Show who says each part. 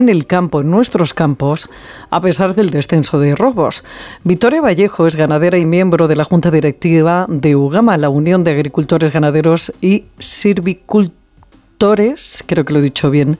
Speaker 1: en el campo, en nuestros campos, a pesar del descenso de robos. Victoria Vallejo es ganadera y miembro de la Junta Directiva de UGAMA, la Unión de Agricultores, Ganaderos y Silvicultores, creo que lo he dicho bien,